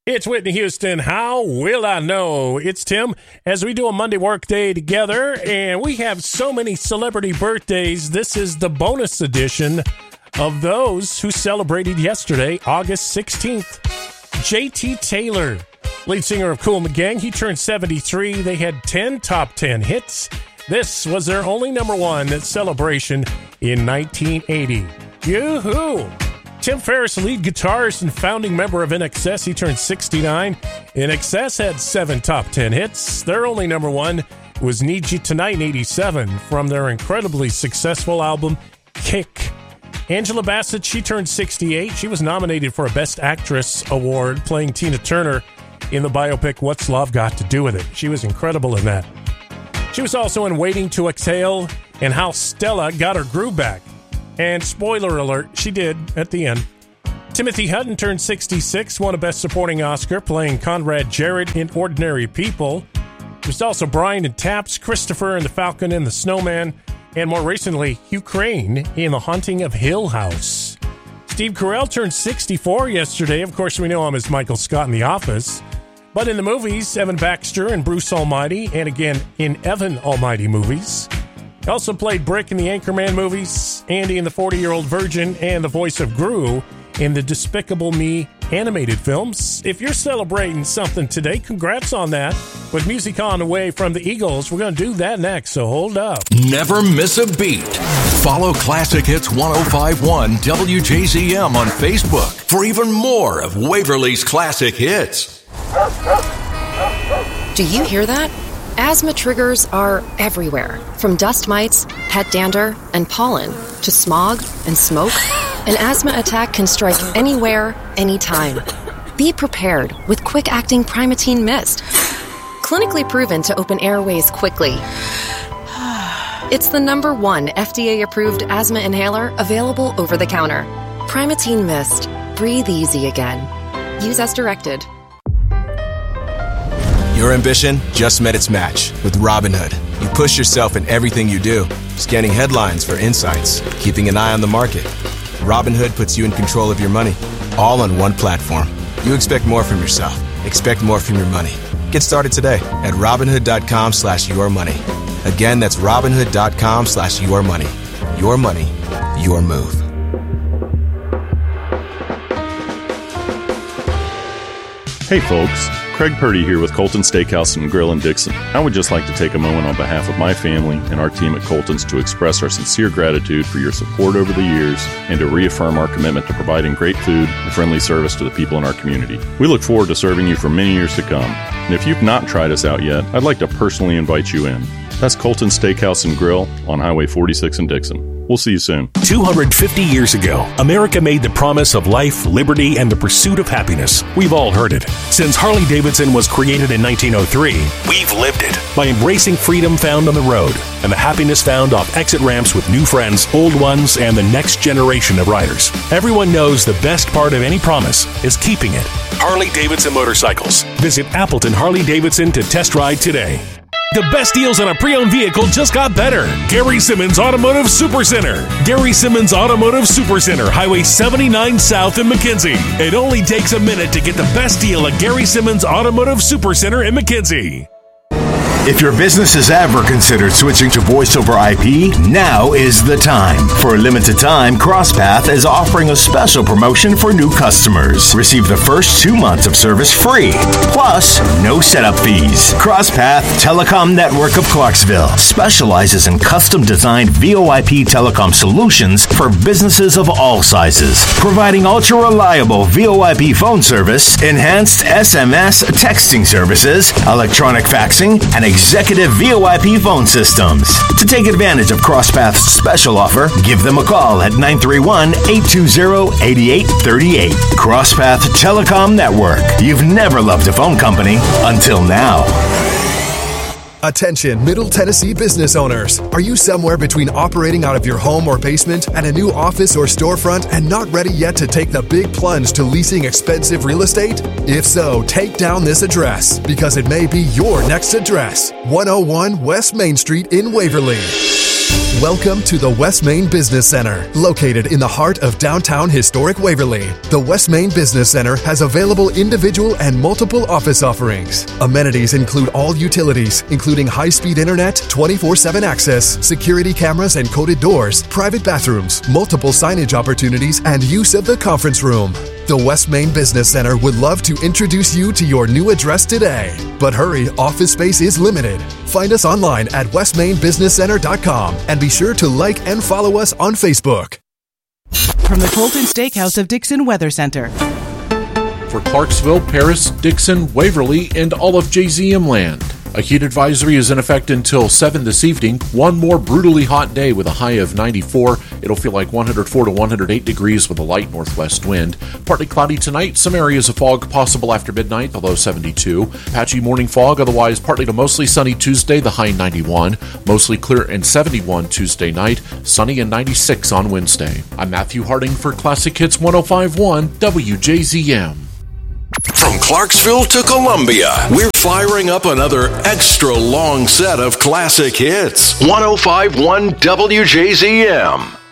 It's Whitney Houston. How will I know? It's Tim as we do a Monday work day together, and we have so many celebrity birthdays. This is the bonus edition of those who celebrated yesterday, August 16th. J.T. Taylor, lead singer of Kool and the Gang, he turned 73. They had 10 top 10 hits. This was their only number one celebration in 1980. Yoo-hoo! Tim Ferriss, lead guitarist and founding member of INXS, he turned 69. INXS had 7 top 10 hits. Their only number one was Need You Tonight in 87 from their incredibly successful album, Kick. Angela Bassett, she turned 68. She was nominated for a Best Actress award playing Tina Turner in the biopic What's Love Got to Do With It. She was incredible in that. She was also in Waiting to Exhale and How Stella Got Her Groove Back. And spoiler alert, she did at the end. Timothy Hutton turned 66, won a Best Supporting Oscar playing Conrad Jarrett in Ordinary People. There's also Brian and Taps, Christopher and the Falcon and the Snowman, and more recently, Hugh Crane in The Haunting of Hill House. Steve Carell turned 64 yesterday. Of course, we know him as Michael Scott in The Office. But in the movies, Evan Baxter and Bruce Almighty, and again in Evan Almighty movies. He also played Brick in the Anchorman movies, Andy in The 40-Year-Old Virgin, and the voice of Gru in the Despicable Me animated films. If you're celebrating something today, congrats on that. With music on the way from the Eagles, we're going to do that next, so hold up. Never miss a beat. Follow Classic Hits 105.1 WJZM on Facebook for even more of Waverly's classic hits. Do you hear that? Asthma triggers are everywhere, from dust mites, pet dander, and pollen, to smog and smoke. An asthma attack can strike anywhere, anytime. Be prepared with quick-acting Primatene Mist. Clinically proven to open airways quickly. It's the #1 FDA-approved asthma inhaler available over the counter. Primatene Mist. Breathe easy again. Use as directed. Your ambition just met its match with Robinhood. You push yourself in everything you do, scanning headlines for insights, keeping an eye on the market. Robinhood puts you in control of your money, all on one platform. You expect more from yourself. Expect more from your money. Get started today at Robinhood.com/yourmoney. Again, that's Robinhood.com/yourmoney. Your money, your move. Hey folks, Craig Purdy here with Colton Steakhouse and Grill in Dixon. I would just like to take a moment on behalf of my family and our team at Colton's to express our sincere gratitude for your support over the years and to reaffirm our commitment to providing great food and friendly service to the people in our community. We look forward to serving you for many years to come. And if you've not tried us out yet, I'd like to personally invite you in. That's Colton's Steakhouse and Grill on Highway 46 in Dixon. We'll see you soon. 250 years ago, America made the promise of life, liberty, and the pursuit of happiness. We've all heard it. Since Harley-Davidson was created in 1903, we've lived it by embracing freedom found on the road and the happiness found off exit ramps with new friends, old ones, and the next generation of riders. Everyone knows the best part of any promise is keeping it. Harley-Davidson Motorcycles. Visit Appleton Harley-Davidson to test ride today. The best deals on a pre-owned vehicle just got better. Gary Simmons Automotive Supercenter. Gary Simmons Automotive Supercenter, Highway 79 South in McKenzie. It only takes a minute to get the best deal at Gary Simmons Automotive Supercenter in McKenzie. If your business has ever considered switching to Voice over IP, now is the time. For a limited time, CrossPath is offering a special promotion for new customers. Receive the first 2 months of service free, plus no setup fees. CrossPath Telecom Network of Clarksville specializes in custom-designed VoIP telecom solutions for businesses of all sizes, providing ultra-reliable VoIP phone service, enhanced SMS texting services, electronic faxing, and executive VoIP phone systems. To take advantage of CrossPath's special offer, give them a call at 931-820-8838. CrossPath Telecom Network. You've never loved a phone company until now. Attention, Middle Tennessee business owners. Are you somewhere between operating out of your home or basement and a new office or storefront and not ready yet to take the big plunge to leasing expensive real estate? If so, take down this address because it may be your next address. 101 West Main Street in Waverly. Welcome to the West Main Business Center, located in the heart of downtown historic Waverly. The West Main Business Center has available individual and multiple office offerings. Amenities include all utilities, including high-speed internet, 24/7 access, security cameras and coded doors, private bathrooms, multiple signage opportunities, and use of the conference room. The West Main Business Center would love to introduce you to your new address today. But hurry, office space is limited. Find us online at westmainbusinesscenter.com and be sure to like and follow us on Facebook. From the Colton Steakhouse of Dixon Weather Center. For Clarksville, Paris, Dixon, Waverly, and all of JZM land. A heat advisory is in effect until 7 this evening. One more brutally hot day with a high of 94. It'll feel like 104 to 108 degrees with a light northwest wind. Partly cloudy tonight. Some areas of fog possible after midnight, the low 72. Patchy morning fog, otherwise partly to mostly sunny Tuesday, the high 91. Mostly clear and 71 Tuesday night. Sunny and 96 on Wednesday. I'm Matthew Harding for Classic Hits 105.1 WJZM. From Clarksville to Columbia, we're firing up another extra long set of classic hits. 105.1 WJZM.